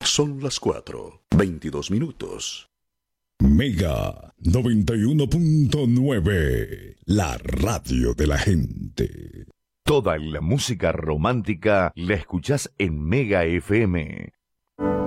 Son las 4:22. Mega 91.9, la radio de la gente. Toda la música romántica la escuchás en Mega FM